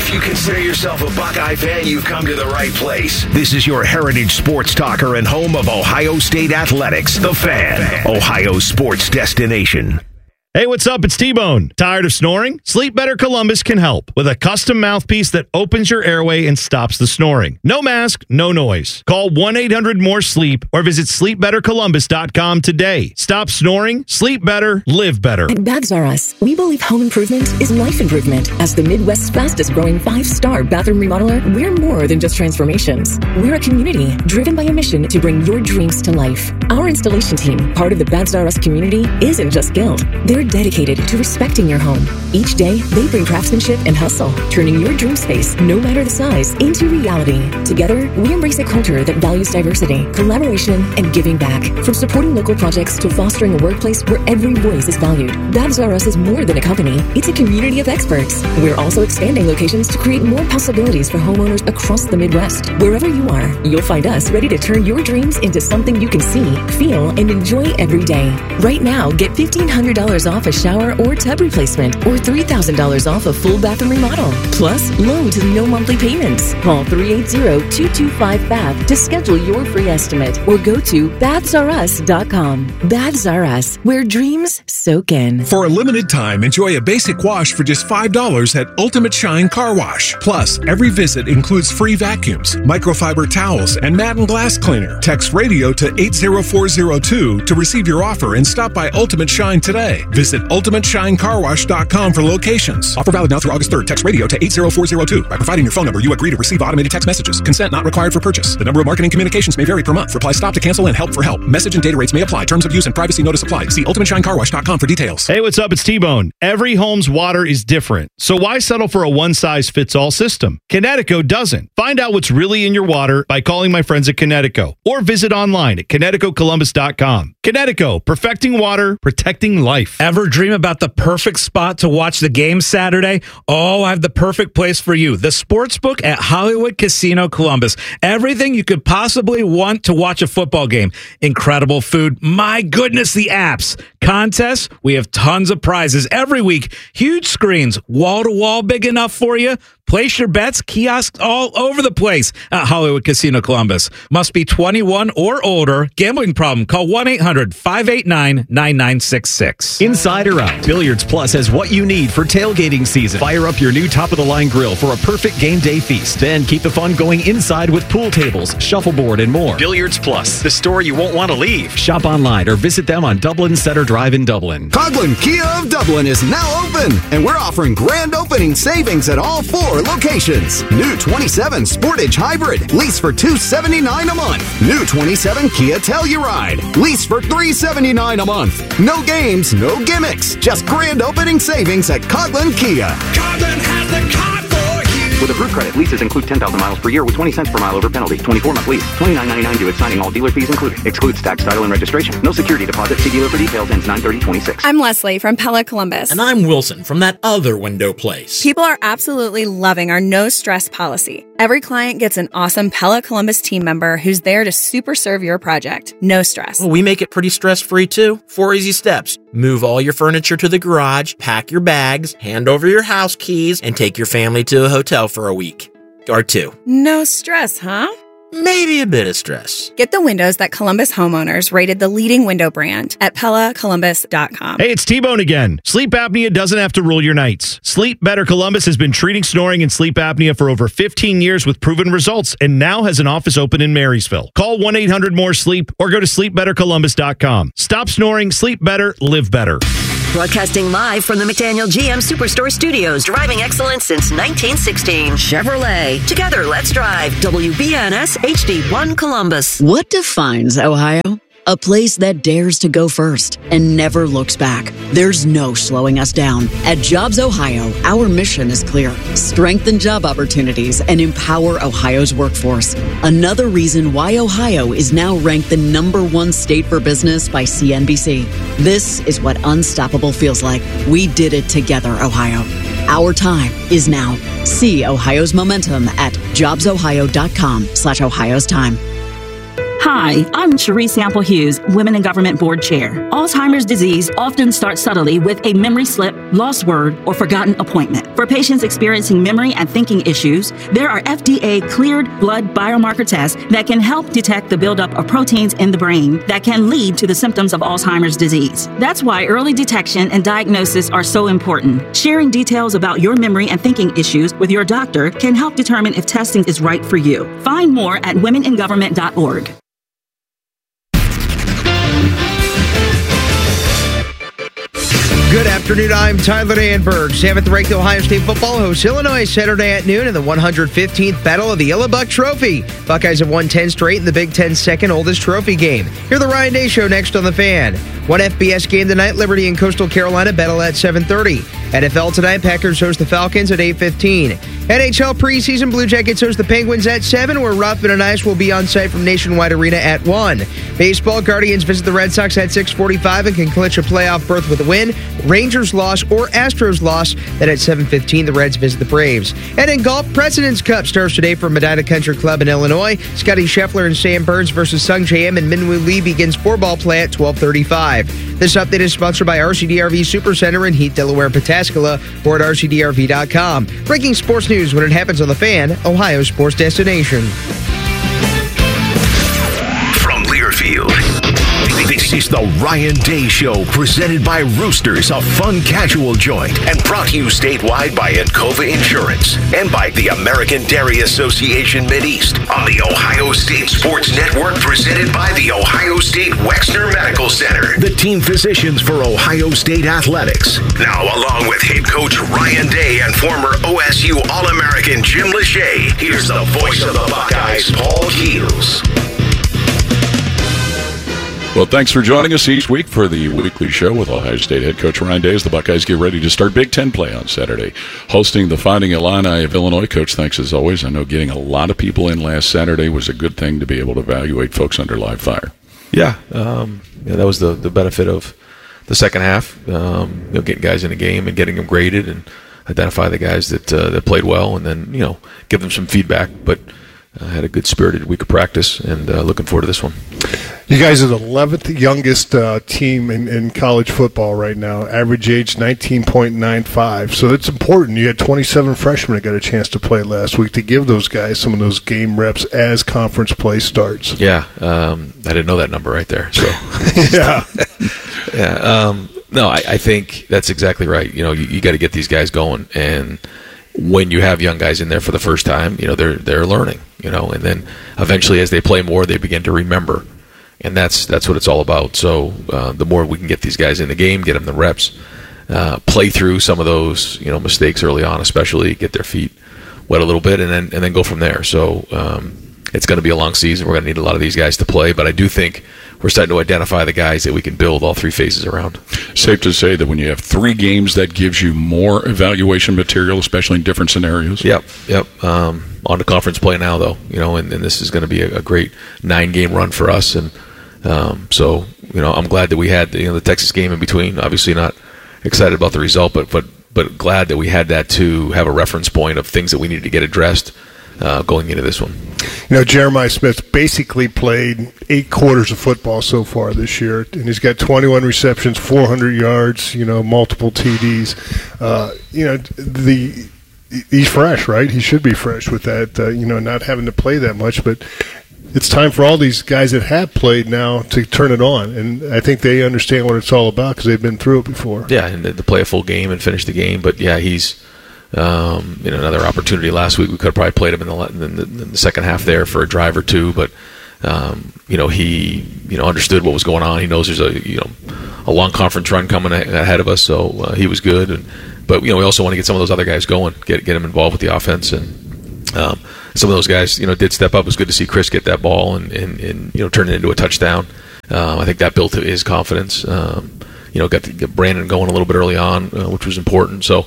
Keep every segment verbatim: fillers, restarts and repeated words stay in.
If you consider yourself a Buckeye fan, you've come to the right place. This is your heritage sports talker and home of Ohio State Athletics, The Fan, Ohio's sports destination. Hey, what's up? It's T-Bone. Tired of snoring? Sleep Better Columbus can help with a custom mouthpiece that opens your airway and stops the snoring. No mask, no noise. Call one eight hundred more sleep or visit sleep better columbus dot com today. Stop snoring, sleep better, live better. At Baths R Us, we believe home improvement is life improvement. As the Midwest's fastest growing five-star bathroom remodeler, we're more than just transformations. We're a community driven by a mission to bring your dreams to life. Our installation team, part of the Baths R Us community, isn't just skilled. They're dedicated to respecting your home. Each day, they bring craftsmanship and hustle, turning your dream space, no matter the size, into reality. Together, we embrace a culture that values diversity, collaboration, and giving back. From supporting local projects to fostering a workplace where every voice is valued, Baths R Us is more than a company. It's a community of experts. We're also expanding locations to create more possibilities for homeowners across the Midwest. Wherever you are, you'll find us ready to turn your dreams into something you can see, feel, and enjoy every day. Right now, get fifteen hundred dollars off a shower or tub replacement, or three thousand dollars off a full bathroom remodel. Plus, low to no monthly payments. Call three eight zero, two two five, B A T H to schedule your free estimate, or go to baths r us dot com. Baths R Us, where dreams soak in. For a limited time, enjoy a basic wash for just five dollars at Ultimate Shine Car Wash. Plus, every visit includes free vacuums, microfiber towels, and mat and glass cleaner. Text radio to eight zero four zero two to receive your offer and stop by Ultimate Shine today. Visit ultimate shine car wash dot com for locations. Offer valid now through August third. Text radio to eight zero four zero two. By providing your phone number, you agree to receive automated text messages. Consent not required for purchase. The number of marketing communications may vary per month. Reply stop to cancel and help for help. Message and data rates may apply. Terms of use and privacy notice apply. See ultimate shine car wash dot com for details. Hey, what's up? It's T-Bone. Every home's water is different, so why settle for a one-size-fits-all system? Connecticut doesn't. Find out what's really in your water by calling my friends at Connecticut, or visit online at connecticut columbus dot com. Connecticut, perfecting water, protecting life. Ever dream about the perfect spot to watch the game Saturday? Oh, I have the perfect place for you. The Sportsbook at Hollywood Casino Columbus. Everything you could possibly want to watch a football game. Incredible food. My goodness, the apps. Contests. We have tons of prizes every week. Huge screens. Wall to wall big enough for you. Place your bets, kiosks all over the place at Hollywood Casino Columbus. Must be twenty-one or older. Gambling problem? Call one eight hundred five eight nine nine nine six six. Inside or out, Billiards Plus has what you need for tailgating season. Fire up your new top-of-the-line grill for a perfect game day feast. Then keep the fun going inside with pool tables, shuffleboard, and more. Billiards Plus, the store you won't want to leave. Shop online or visit them on Dublin Center Drive in Dublin. Coghlan Kia of Dublin is now open, and we're offering grand opening savings at all four locations. New twenty-seven Sportage Hybrid, lease for two hundred seventy-nine dollars a month. New twenty-seven Kia Telluride, lease for three hundred seventy-nine dollars a month. No games, no gimmicks, just grand opening savings at Coghlan Kia. Coghlan has the car for you. With approved credit, leases include ten thousand miles per year with twenty cents per mile over penalty. twenty-four month lease. twenty-nine ninety-nine due at signing. All dealer fees included. Excludes tax, title, and registration. No security deposit. See dealer for details. Ends nine thirty twenty-six. I'm Leslie from Pella Columbus. And I'm Wilson from that other window place. People are absolutely loving our no stress policy. Every client gets an awesome Pella Columbus team member who's there to super serve your project. No stress. Well, we make it pretty stress-free too. Four easy steps. Move all your furniture to the garage, pack your bags, hand over your house keys, and take your family to a hotel for a week. Or two. No stress, huh? Maybe a bit of stress. Get the windows that Columbus homeowners rated the leading window brand at pella columbus dot com. Hey, it's T-Bone again. Sleep apnea doesn't have to rule your nights. Sleep Better Columbus has been treating snoring and sleep apnea for over fifteen years with proven results, and now has an office open in Marysville. Call one eight hundred more sleep or go to sleep better columbus dot com. Stop snoring, sleep better, live better. Broadcasting live from the McDaniel G M Superstore Studios, driving excellence since nineteen sixteen. Chevrolet. Together, let's drive. W B N S H D one Columbus. What defines Ohio? A place that dares to go first and never looks back. There's no slowing us down. At Jobs Ohio, our mission is clear. Strengthen job opportunities and empower Ohio's workforce. Another reason why Ohio is now ranked the number one state for business by C N B C. This is what unstoppable feels like. We did it together, Ohio. Our time is now. See Ohio's momentum at jobs ohio dot com slash Ohio's time. Hi, I'm Cherie Sample Hughes, Women in Government Board Chair. Alzheimer's disease often starts subtly with a memory slip, lost word, or forgotten appointment. For patients experiencing memory and thinking issues, there are F D A-cleared blood biomarker tests that can help detect the buildup of proteins in the brain that can lead to the symptoms of Alzheimer's disease. That's why early detection and diagnosis are so important. Sharing details about your memory and thinking issues with your doctor can help determine if testing is right for you. Find more at women in government dot org. Good afternoon, I'm Tyler Danberg. seventh-ranked Ohio State football hosts Illinois Saturday at noon in the one hundred fifteenth Battle of the Illabuck Trophy. Buckeyes have won ten straight in the Big Ten's second oldest trophy game. Hear the Ryan Day Show next on The Fan. One F B S game tonight, Liberty and Coastal Carolina battle at seven thirty. N F L tonight, Packers host the Falcons at eight fifteen. N H L preseason, Blue Jackets host the Penguins at seven, where Ruffin and Ice will be on site from Nationwide Arena at one. Baseball, Guardians visit the Red Sox at six forty-five and can clinch a playoff berth with a win. Rangers loss or Astros loss. Then at seven fifteen, the Reds visit the Braves. And in golf, President's Cup starts today from Medina Country Club in Illinois. Scotty Scheffler and Sam Burns versus Sung J M and Minwoo Lee begins four-ball play at twelve thirty-five. This update is sponsored by R C D R V Supercenter in Heath, Delaware, Pataskala, or at R C D R V dot com. Breaking sports news when it happens on The Fan, Ohio sports destination. From Learfield, this is the Ryan Day Show, presented by Roosters, a fun casual joint, and brought to you statewide by Encova Insurance and by the American Dairy Association Mideast on the Ohio State Sports Network, presented by the Ohio State Wexner Medical Center, the team physicians for Ohio State Athletics. Now, along with head coach Ryan Day and former O S U All-American Jim Lachey, here's the voice of the Buckeyes, Paul Keels. Well, thanks for joining us each week for the weekly show with Ohio State head coach Ryan Day as the Buckeyes get ready to start Big Ten play on Saturday. Hosting the Fighting Illini of Illinois. Coach, thanks as always. I know getting a lot of people in last Saturday was a good thing to be able to evaluate folks under live fire. Yeah, um, yeah that was the, the benefit of the second half, um, you know, getting guys in the game and getting them graded and identify the guys that uh, that played well and then, you know, give them some feedback. But I uh, had a good spirited week of practice and uh, looking forward to this one. You guys are the eleventh youngest uh, team in, in college football right now. Average age nineteen point nine five. So it's important. You had twenty-seven freshmen that got a chance to play last week to give those guys some of those game reps as conference play starts. Yeah, um, I didn't know that number right there. So yeah, yeah. Um, no, I, I think that's exactly right. You know, you, you got to get these guys going, and when you have young guys in there for the first time, you know, they're they're learning. You know, and then eventually, as they play more, they begin to remember. And that's that's what it's all about. So uh, the more we can get these guys in the game, get them the reps, uh, play through some of those you know mistakes early on, especially get their feet wet a little bit, and then and then go from there. So um, it's going to be a long season. We're going to need a lot of these guys to play, but I do think we're starting to identify the guys that we can build all three phases around. Safe to say that when you have three games, that gives you more evaluation material, especially in different scenarios. Yep, yep. Um, on to conference play now, though, you know, and, and this is going to be a, a great nine-game run for us, and um, so you know, I'm glad that we had the, you know the Texas game in between. Obviously, not excited about the result, but but but glad that we had that to have a reference point of things that we needed to get addressed uh, going into this one. You know, Jeremiah Smith basically played eight quarters of football so far this year, and he's got twenty-one receptions, four hundred yards, you know, multiple T Ds. Uh, you know, the he's fresh, right? He should be fresh with that, uh, you know, not having to play that much. But it's time for all these guys that have played now to turn it on, and I think they understand what it's all about because they've been through it before. Yeah, and to play a full game and finish the game. But, yeah, he's um, you know, another opportunity last week. We could have probably played him in the, in the, in the second half there for a drive or two, but um, you know, he you know understood what was going on. He knows there's a you know a long conference run coming ahead of us, so uh, he was good. And but you know, we also want to get some of those other guys going, get get them involved with the offense, and um, some of those guys you know did step up. It was good to see Chris get that ball and, and, and you know turn it into a touchdown. Um, I think that built his confidence. Um, you know, got, to get Brandon going a little bit early on, uh, which was important. So.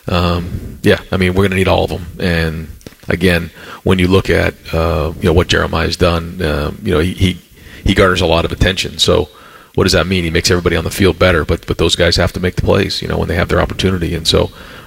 Um, yeah, I mean, we're going to need all of them. And again, when you look at uh, you know what Jeremiah's done, uh, you know he, he he garners a lot of attention. So what does that mean? He makes everybody on the field better, but but those guys have to make the plays, you know, when they have their opportunity. And so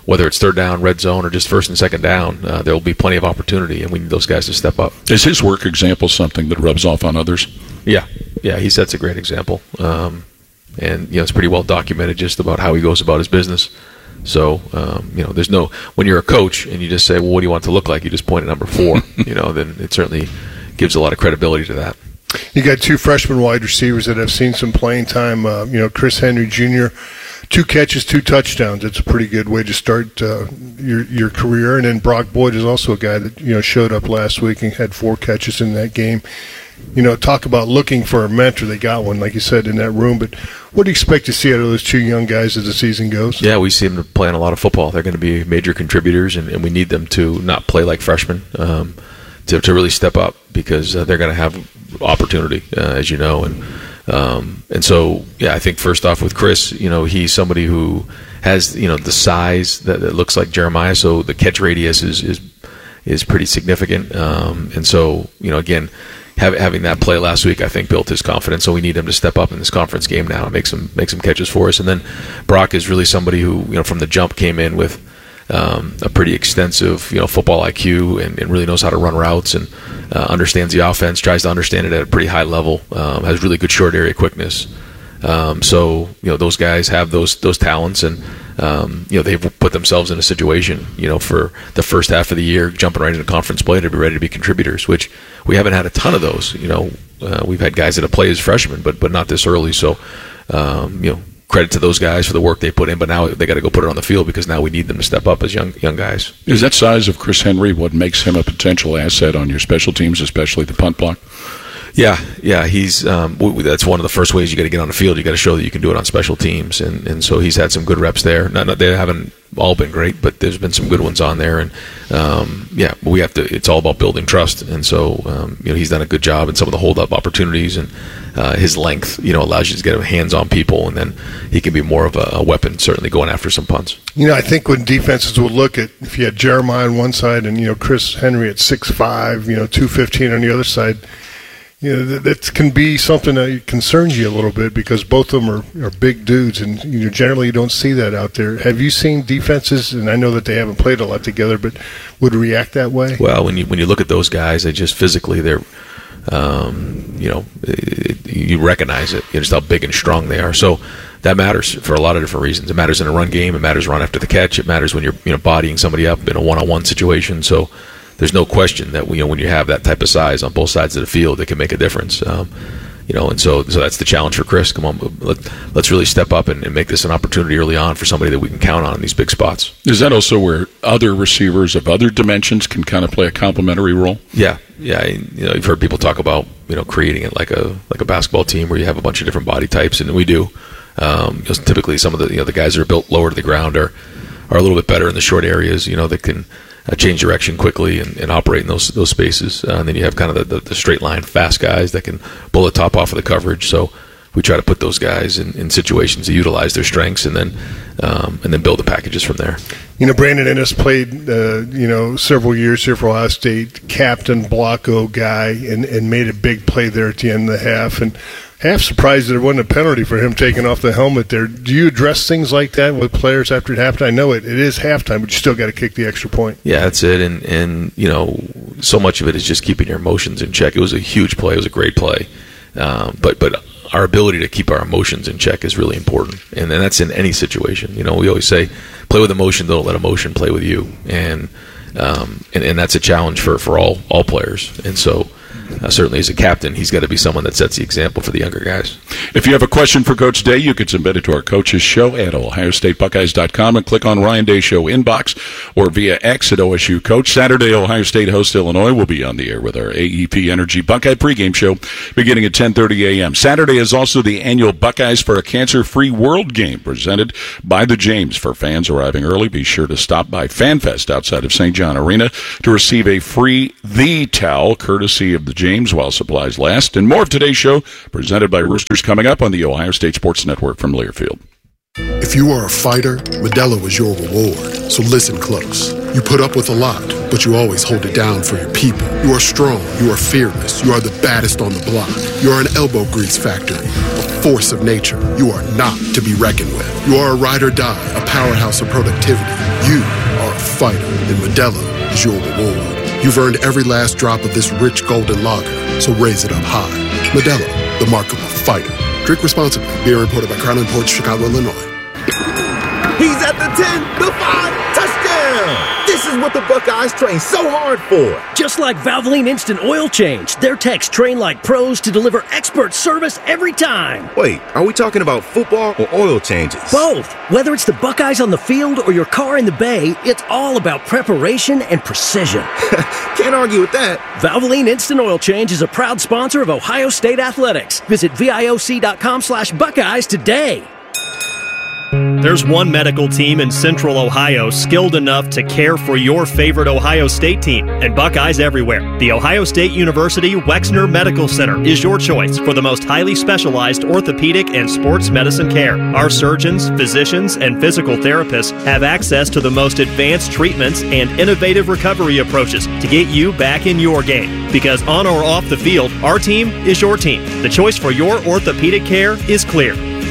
whether it's third down, red zone, or just first and second down, uh, there will be plenty of opportunity, and we need those guys to step up. Is his work example something that rubs off on others? Yeah, yeah, he sets a great example, um, and you know it's pretty well documented just about how he goes about his business. So um, you know, there's no when you're a coach and you just say, well, what do you want it to look like? You just point at number four, you know, then it certainly gives a lot of credibility to that. You got two freshman wide receivers that have seen some playing time. Uh, you know, Chris Henry Junior, two catches, two touchdowns. It's a pretty good way to start uh, your your career. And then Brock Boyd is also a guy that you know showed up last week and had four catches in that game. You know, talk about looking for a mentor. They got one, like you said, in that room. But what do you expect to see out of those two young guys as the season goes? Yeah, we see them playing a lot of football. They're going to be major contributors, and, and we need them to not play like freshmen, um, to, to really step up because uh, they're going to have opportunity, uh, as you know. And um, and so, yeah, I think first off with Chris, you know, he's somebody who has, you know, the size that, that looks like Jeremiah, so the catch radius is is, is pretty significant. Um, and so, you know, again, having that play last week, I think, built his confidence. So we need him to step up in this conference game now and make some make some catches for us. And then Brock is really somebody who, you know, from the jump came in with um, a pretty extensive, you know, football I Q and, and really knows how to run routes and uh, understands the offense, tries to understand it at a pretty high level, um, has really good short area quickness. Um, so, you know, those guys have those those talents, and um, you know, they've put themselves in a situation, you know, for the first half of the year, jumping right into conference play to be ready to be contributors, which we haven't had a ton of those. You know, uh, we've had guys that have played as freshmen, but but not this early. So, um, you know, credit to those guys for the work they put in. But now they got to go put it on the field because now we need them to step up as young young guys. Is that size of Chris Henry what makes him a potential asset on your special teams, especially the punt block? Yeah, yeah, he's um, w- that's one of the first ways you got to get on the field. You got to show that you can do it on special teams, and, and so he's had some good reps there. Not, not, they haven't all been great, but there's been some good ones on there, and um, yeah, we have to. It's all about building trust, and so um, you know he's done a good job in some of the hold up opportunities, and uh, his length, you know, allows you to get hands on people, and then he can be more of a, a weapon, certainly going after some punts. You know, I think when defenses will look at if you had Jeremiah on one side and you know Chris Henry at six five, you know two fifteen on the other side. You know, that, that can be something that concerns you a little bit because both of them are, are big dudes, and you know, generally you don't see that out there. Have you seen defenses, and I know that they haven't played a lot together, but would react that way? Well, when you when you look at those guys, they just physically, they're, um, you know, it, you recognize it, you know, just how big and strong they are. So that matters for a lot of different reasons. It matters in a run game. It matters run after the catch. It matters when you're, you know, bodying somebody up in a one-on-one situation. So there's no question that, you know, when you have that type of size on both sides of the field, it can make a difference. Um, you know, and so so that's the challenge for Chris. Come on, let, let's really step up and, and make this an opportunity early on for somebody that we can count on in these big spots. Is that also where other receivers of other dimensions can kind of play a complementary role? Yeah, yeah. You know, you've heard people talk about, you know, creating it like a like a basketball team where you have a bunch of different body types, and we do. Um, you know, typically, some of the you know the guys that are built lower to the ground are are a little bit better in the short areas. You know, that can Uh, change direction quickly and, and operate in those those spaces. Uh, and then you have kind of the, the, the straight line fast guys that can bullet top off of the coverage. So we try to put those guys in, in situations to utilize their strengths and then um, and then build the packages from there. You know, Brandon Ennis played, uh, you know, several years here for Ohio State, captain, blocko guy, and, and made a big play there at the end of the half. And half surprised there wasn't a penalty for him taking off the helmet there. Do you address things like that with players after halftime? I know it, it is halftime, but you still got to kick the extra point. Yeah, that's it. And, and, you know, so much of it is just keeping your emotions in check. It was a huge play. It was a great play. Um, but but our ability to keep our emotions in check is really important. And, and that's in any situation. You know, we always say, play with emotion, don't let emotion play with you. And um, and, and that's a challenge for, for all, all players. And so Uh, certainly as a captain, he's got to be someone that sets the example for the younger guys. If you have a question for Coach Day, you can submit it to our coach's show at ohio state buckeyes dot com and click on Ryan Day Show inbox or via X at O S U Coach. Saturday, Ohio State hosts Illinois. Will be on the air with our A E P Energy Buckeye pregame show beginning at ten thirty a.m. Saturday is also the annual Buckeyes for a Cancer-Free World game presented by the James. For fans arriving early, be sure to stop by FanFest outside of Saint John Arena to receive a free The Towel courtesy of the James while supplies last. And more of today's show presented by Roosters coming up on the Ohio State Sports Network from Learfield. If you are a fighter, Modelo is your reward. So listen close. You put up with a lot, but you always hold it down for your people. You are strong. You are fearless. You are the baddest on the block. You are an elbow grease factory. A force of nature. You are not to be reckoned with. You are a ride or die, a powerhouse of productivity. You are a fighter, and Modelo is your reward. You've earned every last drop of this rich golden lager, so raise it up high. Modelo, the mark of a fighter. Drink responsibly. Beer imported by Crown Imports, Chicago, Illinois. He's at the ten, the five, touchdown! This is what the Buckeyes train so hard for. Just like Valvoline Instant Oil Change, their techs train like pros to deliver expert service every time. Wait, are we talking about football or oil changes? Both. Whether it's the Buckeyes on the field or your car in the bay, it's all about preparation and precision. Can't argue with that. Valvoline Instant Oil Change is a proud sponsor of Ohio State Athletics. Visit VIOC.com slash Buckeyes today. There's one medical team in Central Ohio skilled enough to care for your favorite Ohio State team, and Buckeyes everywhere. The Ohio State University Wexner Medical Center is your choice for the most highly specialized orthopedic and sports medicine care. Our surgeons, physicians, and physical therapists have access to the most advanced treatments and innovative recovery approaches to get you back in your game. Because on or off the field, our team is your team. The choice for your orthopedic care is clear.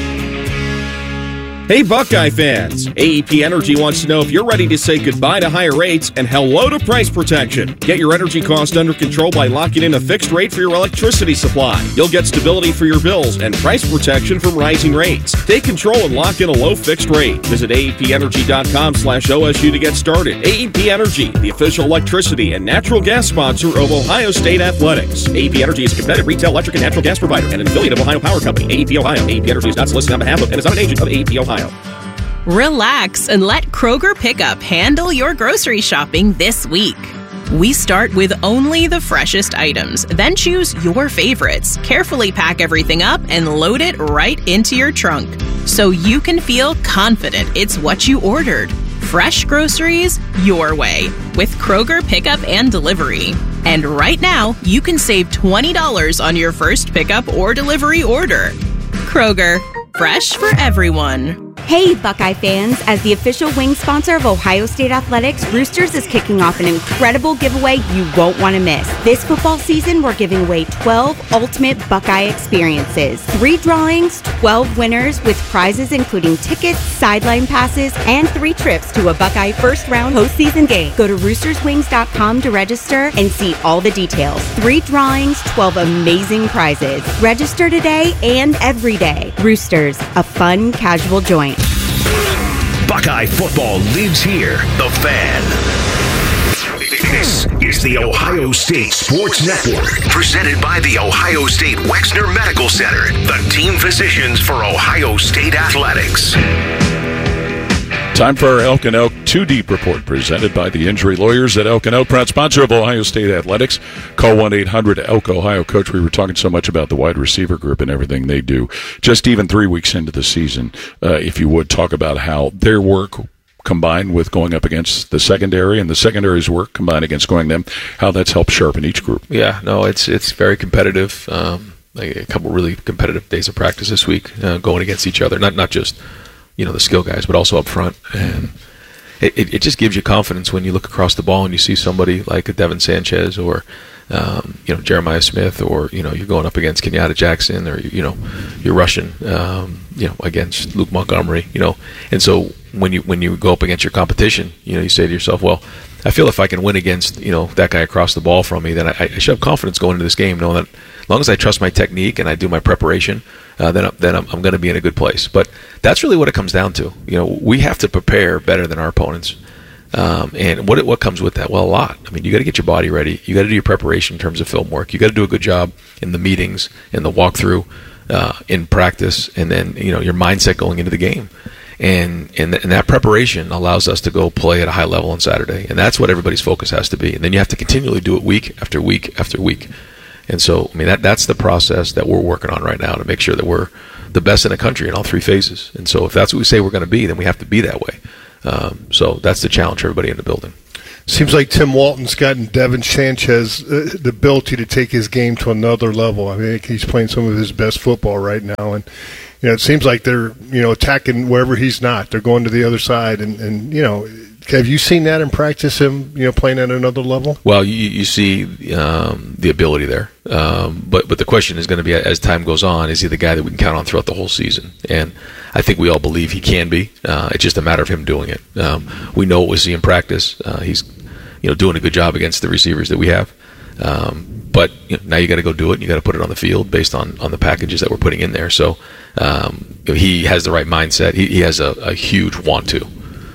Hey Buckeye fans, A E P Energy wants to know if you're ready to say goodbye to higher rates and hello to price protection. Get your energy cost under control by locking in a fixed rate for your electricity supply. You'll get stability for your bills and price protection from rising rates. Take control and lock in a low fixed rate. Visit A E P energy dot com slash O S U to get started. A E P Energy, the official electricity and natural gas sponsor of Ohio State Athletics. A E P Energy is a competitive retail electric and natural gas provider and an affiliate of Ohio Power Company. A E P Ohio. A E P Energy is not solicited on behalf of and is not an agent of A E P Ohio. Relax and let Kroger Pickup handle your grocery shopping this week. We start with only the freshest items, then choose your favorites, carefully pack everything up, and load it right into your trunk so you can feel confident it's what you ordered. Fresh groceries your way with Kroger Pickup and Delivery. And right now, you can save twenty dollars on your first pickup or delivery order. Kroger, fresh for everyone. Hey, Buckeye fans. As the official wing sponsor of Ohio State Athletics, Roosters is kicking off an incredible giveaway you won't want to miss. This football season, we're giving away twelve ultimate Buckeye experiences. Three drawings, twelve winners with prizes including tickets, sideline passes, and three trips to a Buckeye first-round postseason game. Go to roosters wings dot com to register and see all the details. Three drawings, twelve amazing prizes. Register today and every day. Roosters, a fun, casual joint. Buckeye football lives here. The Fan. This is the Ohio State Sports Network, presented by the Ohio State Wexner Medical Center, the team physicians for Ohio State Athletics. Time for our Elk and Elk Two Deep Report, presented by the Injury Lawyers at Elk and Elk, proud sponsor of Ohio State Athletics. Call one eight hundred ELK Ohio. Coach, we were talking so much about the wide receiver group and everything they do. Just even three weeks into the season, uh, if you would, talk about how their work combined with going up against the secondary and the secondary's work combined against going them, how that's helped sharpen each group. Yeah, no, it's it's very competitive. Um, like a couple really competitive days of practice this week, uh, going against each other. Not not just you know the skill guys, but also up front. And it, it, it just gives you confidence when you look across the ball and you see somebody like a Devin Sanchez or um, you know Jeremiah Smith, or you know you're going up against Kenyatta Jackson, or you know you're rushing um, you know against Luke Montgomery. You know, and so when you when you go up against your competition, you know you say to yourself, well, I feel if I can win against you know that guy across the ball from me, then I, I should have confidence going into this game, knowing that as long as I trust my technique and I do my preparation, uh, then then I'm, I'm going to be in a good place. But that's really what it comes down to. You know, we have to prepare better than our opponents. Um, and what what comes with that? Well, a lot. I mean, you got to get your body ready. You got to do your preparation in terms of film work. You got to do a good job in the meetings, in the walkthrough, uh, in practice, and then you know your mindset going into the game. And and, th- and that preparation allows us to go play at a high level on Saturday, and that's what everybody's focus has to be. And then you have to continually do it week after week after week. And so, I mean, that that's the process that we're working on right now to make sure that we're the best in the country in all three phases. And so, if that's what we say we're going to be, then we have to be that way. Um, so that's the challenge for everybody in the building. Seems like Tim Walton's gotten Devin Sanchez uh, the ability to take his game to another level. I mean, he's playing some of his best football right now, and you know, it seems like they're you know attacking wherever he's not. They're going to the other side, and, and you know, Have you seen that in practice, him, you know, playing at another level? Well, you, you see um, the ability there. Um, but, but the question is going to be, as time goes on, is he the guy that we can count on throughout the whole season? And I think we all believe he can be. Uh, it's just a matter of him doing it. Um, we know what we see in practice. Uh, he's you know, doing a good job against the receivers that we have. Um, but you know, now you got to go do it. And you got to put it on the field based on, on the packages that we're putting in there. So um, he has the right mindset. He, he has a, a huge want to.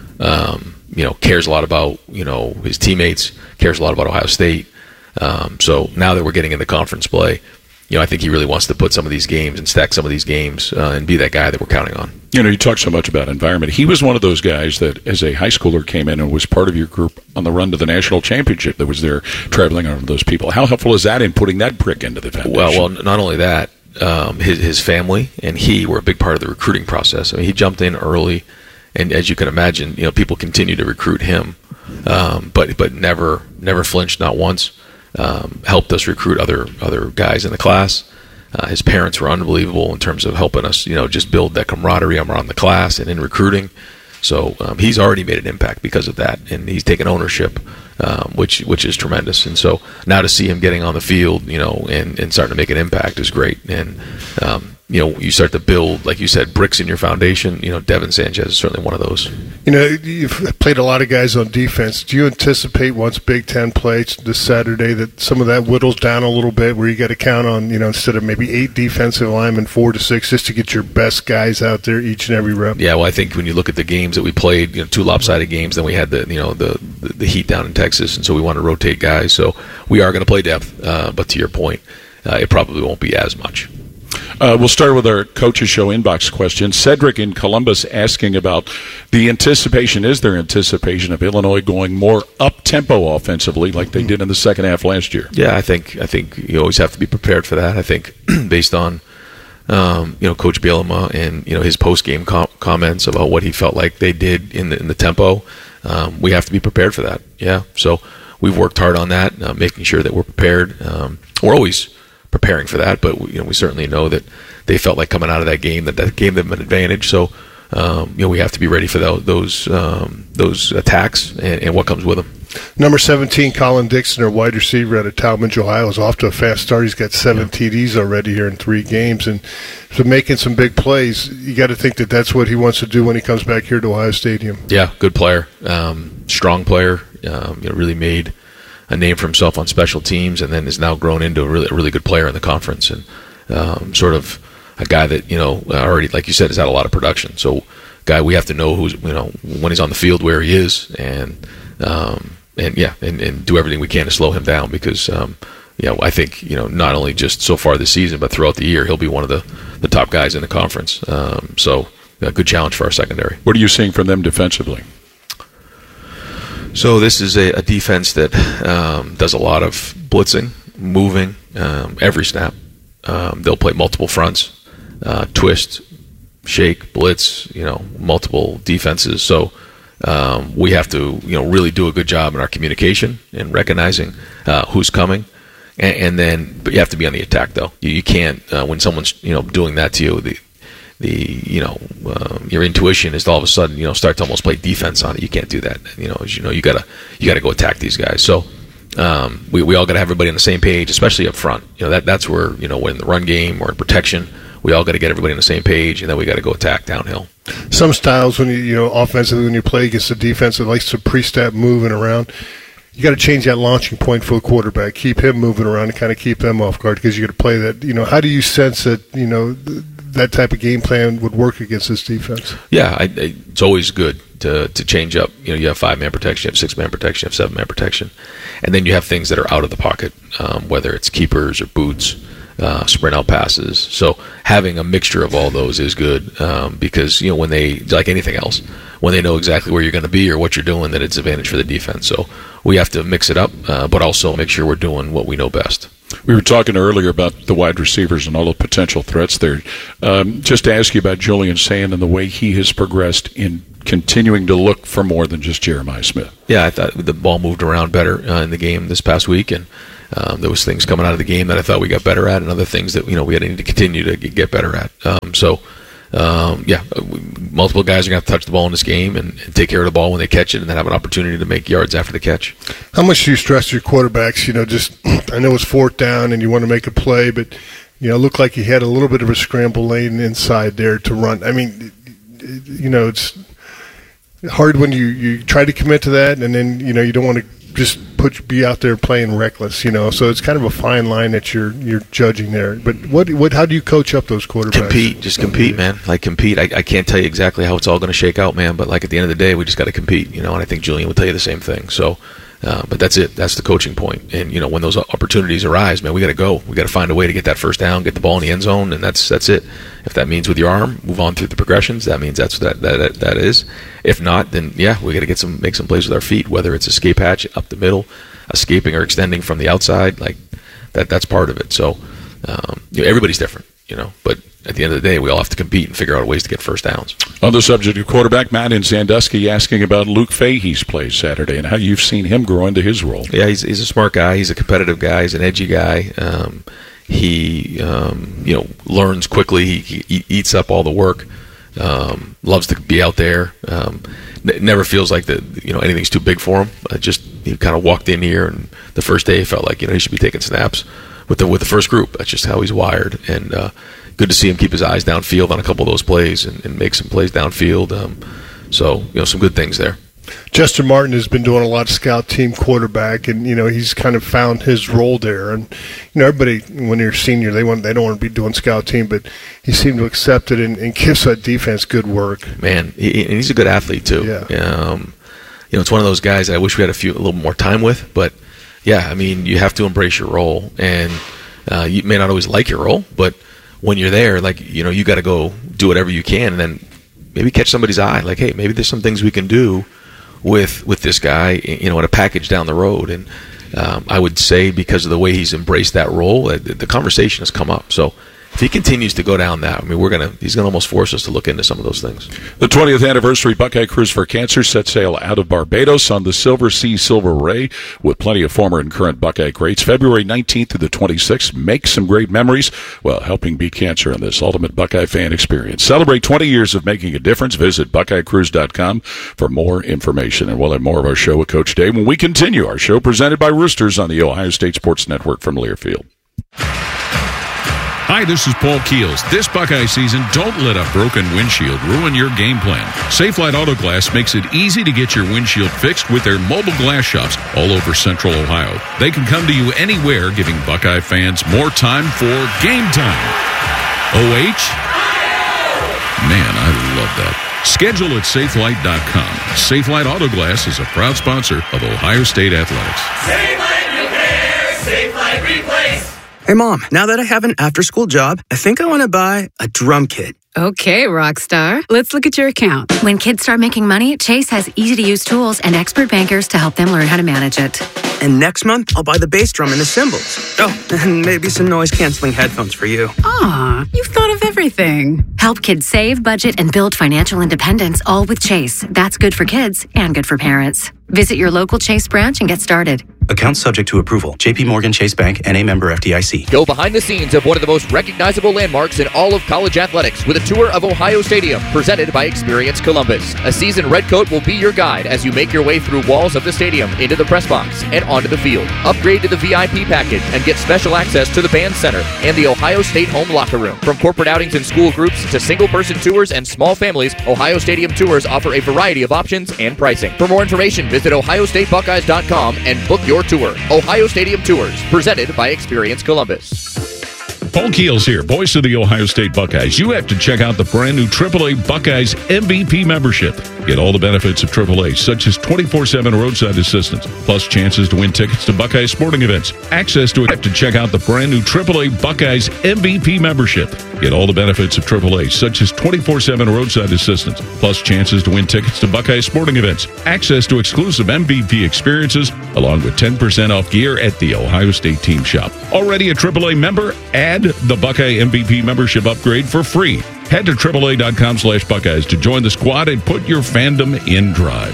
Um, you know, cares a lot about, you know, his teammates, cares a lot about Ohio State. Um, so now that we're getting into conference play, you know, I think he really wants to put some of these games and stack some of these games uh, and be that guy that we're counting on. You know, you talk so much about environment. He was one of those guys that, as a high schooler, came in and was part of your group on the run to the national championship that was there traveling on those people. How helpful is that in putting that brick into the foundation? Well, well, not only that, um, his, his family and he were a big part of the recruiting process. I mean, he jumped in early, and as you can imagine, you know, people continue to recruit him, um, but but never never flinched, not once. Um, helped us recruit other other guys in the class. Uh, his parents were unbelievable in terms of helping us, you know, just build that camaraderie around the class and in recruiting. So um, he's already made an impact because of that, and he's taken ownership, um, which which is tremendous. And so now to see him getting on the field, you know, and, and starting to make an impact is great. And um, you know, you start to build, like you said, bricks in your foundation. You know, Devin Sanchez is certainly one of those. You know, you've played a lot of guys on defense. Do you anticipate once Big Ten plays this Saturday that some of that whittles down a little bit, where you got to count on, you know, instead of maybe eight defensive linemen, four to six, just to get your best guys out there each and every rep? Yeah, well, I think when you look at the games that we played, you know, two lopsided games, then we had the, you know, the the, the heat down in Texas, and so we want to rotate guys. So we are going to play depth, uh, but to your point, uh, it probably won't be as much. Uh, we'll start with our Coaches Show inbox question. Cedric in Columbus asking about the anticipation. Is there anticipation of Illinois going more up-tempo offensively like they did in the second half last year? Yeah, I think I think you always have to be prepared for that. I think based on um, you know, Coach Bielema and, you know, his post-game com- comments about what he felt like they did in the, in the tempo, um, we have to be prepared for that. Yeah, so we've worked hard on that, uh, making sure that we're prepared. Um, we're always preparing for that, but you know, we certainly know that they felt like coming out of that game that that gave them an advantage. So um, you know, we have to be ready for those those, um, those attacks and, and what comes with them. Number seventeen, Colin Dixon, our wide receiver out of Talmadge, Ohio, is off to a fast start. He's got seven yeah. T Ds already here in three games, and so making some big plays. You got to think that that's what he wants to do when he comes back here to Ohio Stadium. Yeah, good player, um, strong player. Um, you know, really made a name for himself on special teams, and then has now grown into a really, a really good player in the conference, and um, sort of a guy that, you know, already, like you said, has had a lot of production. So, guy we have to know who's, you know, when he's on the field, where he is, and um, and yeah, and, and do everything we can to slow him down, because um, you know, I think, you know, not only just so far this season, but throughout the year, he'll be one of the, the top guys in the conference. Um, so, a good challenge for our secondary. What are you seeing from them defensively? So this is a, a defense that um, does a lot of blitzing, moving, um, every snap. Um, they'll play multiple fronts, uh, twist, shake, blitz, you know, multiple defenses. So um, we have to, you know, really do a good job in our communication and recognizing uh, who's coming. And, and then, but you have to be on the attack, though. You, you can't, uh, when someone's, you know, doing that to you, the, the you know um, your intuition is to all of a sudden, you know, start to almost play defense on it. You can't do that. You know, as you know, you gotta you gotta go attack these guys. So um, we we all gotta have everybody on the same page, especially up front. You know, that that's where, you know, when in the run game or in protection, we all got to get everybody on the same page, and then we got to go attack downhill. Some styles, when you you know offensively, when you play against a defense that likes to pre-step moving around, you got to change that launching point for the quarterback. Keep him moving around and kind of keep them off guard, because you got to play that. You know, how do you sense that, you know, th- that type of game plan would work against this defense? Yeah, I, I, it's always good to to change up. You know, you have five-man protection, you have six-man protection, you have seven-man protection, and then you have things that are out of the pocket, um, whether it's keepers or boots, uh, sprint out passes. So having a mixture of all those is good, um, because, you know, when they, like anything else, when they know exactly where you're going to be or what you're doing, then it's advantage for the defense. So we have to mix it up, uh, but also make sure we're doing what we know best. We were talking earlier about the wide receivers and all the potential threats there. Um, just to ask you about Julian Sand and the way he has progressed in continuing to look for more than just Jeremiah Smith. Yeah, I thought the ball moved around better uh, in the game this past week, and um, there was things coming out of the game that I thought we got better at, and other things that, you know, we had to continue to get better at. Um, so um, yeah, multiple guys are going to have to touch the ball in this game and, and take care of the ball when they catch it, and then have an opportunity to make yards after the catch. How much do you stress your quarterbacks? You know, just I know it's fourth down and you want to make a play, but you know, it looked like he had a little bit of a scramble lane inside there to run. I mean, you know, it's hard when you, you try to commit to that, and then you know you don't want to just put be out there playing reckless, you know. So it's kind of a fine line that you're you're judging there. But what what how do you coach up those quarterbacks? Compete, just compete, man. Like compete. I, I can't tell you exactly how it's all going to shake out, man. But like at the end of the day, we just got to compete, you know. And I think Julian would tell you the same thing. So, uh, but that's it. That's the coaching point. And you know, when those opportunities arise, man, we got to go. We got to find a way to get that first down, get the ball in the end zone, and that's that's it. If that means with your arm, move on through the progressions. That means that's what that that that is. If not, then yeah, we got to get some make some plays with our feet. Whether it's escape hatch up the middle, escaping or extending from the outside, like that. That's part of it. So um, you know, everybody's different, you know. But at the end of the day, we all have to compete and figure out ways to get first downs. On the subject of quarterback, Matt in Sandusky asking about Luke Fahey's play Saturday and how you've seen him grow into his role. Yeah, he's he's a smart guy. He's a competitive guy. He's an edgy guy. Um, he um, you know learns quickly. He, he eats up all the work. Um, loves to be out there. Um, n- never feels like the you know anything's too big for him. Uh, just he kind of walked in here, and the first day he felt like you know he should be taking snaps with the with the first group. That's just how he's wired, and uh, good to see him keep his eyes downfield on a couple of those plays and, and make some plays downfield. Um, so you know some good things there. Justin Martin has been doing a lot of scout team quarterback, and you know he's kind of found his role there. And you know everybody, when you're a senior, they want they don't want to be doing scout team, but he seemed to accept it and, and gives that defense good work. Man, he, and he's a good athlete too. Yeah. Um, you know, it's one of those guys that I wish we had a few a little more time with. But yeah, I mean, you have to embrace your role, and uh, you may not always like your role, but when you're there, like you know, you got to go do whatever you can, and then maybe catch somebody's eye. Like, hey, maybe there's some things we can do with with this guy, you know, in a package down the road. And um, I would say because of the way he's embraced that role, uh, the conversation has come up. So if he continues to go down that, I mean, we're gonna he's gonna almost force us to look into some of those things. The twentieth anniversary Buckeye Cruise for Cancer set sail out of Barbados on the Silver Sea Silver Ray with plenty of former and current Buckeye greats. February nineteenth to the twenty-sixth. Make some great memories while helping beat cancer in this ultimate Buckeye fan experience. Celebrate twenty years of making a difference. Visit Buckeye Cruise dot com for more information. And we'll have more of our show with Coach Dave when we continue our show presented by Roosters on the Ohio State Sports Network from Learfield. Hi, this is Paul Keels. This Buckeye season, don't let a broken windshield ruin your game plan. Safelite Auto Glass makes it easy to get your windshield fixed with their mobile glass shops all over Central Ohio. They can come to you anywhere, giving Buckeye fans more time for game time. O H? Man, I love that. Schedule at Safelite dot com. Safelite Auto Glass is a proud sponsor of Ohio State Athletics. Safelite Repair, Safelite Replace. Hey, Mom, now that I have an after-school job, I think I want to buy a drum kit. Okay, Rockstar. Let's look at your account. When kids start making money, Chase has easy-to-use tools and expert bankers to help them learn how to manage it. And next month, I'll buy the bass drum and the cymbals. Oh, and maybe some noise-canceling headphones for you. Aw, you've thought of everything. Help kids save, budget, and build financial independence, all with Chase. That's good for kids and good for parents. Visit your local Chase branch and get started. Account subject to approval. J P Morgan Chase Bank, N A member F D I C. Go behind the scenes of one of the most recognizable landmarks in all of college athletics with a tour of Ohio Stadium presented by Experience Columbus. A seasoned redcoat will be your guide as you make your way through walls of the stadium into the press box and onto the field. Upgrade to the V I P package and get special access to the band center and the Ohio State home locker room. From corporate outings and school groups to single-person tours and small families, Ohio Stadium tours offer a variety of options and pricing. For more information, visit Ohio State Buckeyes dot com and book your tour. Ohio Stadium Tours, presented by Experience Columbus. Paul Keels here, voice of the Ohio State Buckeyes. You have to check out the brand new triple A Buckeyes M V P membership. Get all the benefits of triple A, such as twenty-four seven roadside assistance, plus chances to win tickets to Buckeye sporting events. Access to it. Have to check out the brand new triple A Buckeyes M V P membership. Get all the benefits of triple A, such as twenty-four seven roadside assistance, plus chances to win tickets to Buckeye sporting events. Access to exclusive M V P experiences, along with ten percent off gear at the Ohio State Team Shop. Already a triple A member? Add the Buckeye M V P membership upgrade for free. Head to triple A dot com slash Buckeyes to join the squad and put your fandom in drive.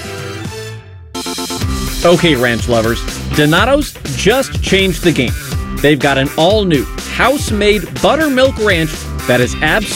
Okay, ranch lovers, Donato's just changed the game. They've got an all-new, house-made buttermilk ranch that is absolutely